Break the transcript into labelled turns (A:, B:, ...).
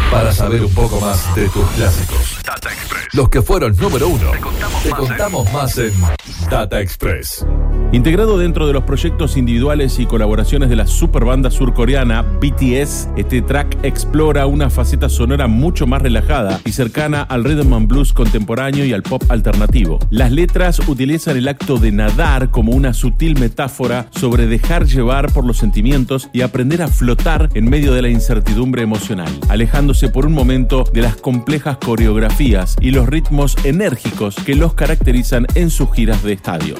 A: Para saber un poco más de tus clásicos, Data Express. Los que fueron número uno. Te contamos más en Data Express.
B: Integrado dentro de los proyectos individuales y colaboraciones de la superbanda surcoreana BTS, este track explora una faceta sonora mucho más relajada y cercana al rhythm and blues contemporáneo y al pop alternativo. Las letras utilizan el acto de nadar como una sutil metáfora sobre dejar llevar por los sentimientos y aprender a flotar en medio de la incertidumbre emocional, alejándose por un momento de las complejas coreografías y los ritmos enérgicos que los caracterizan en sus giras de estadio.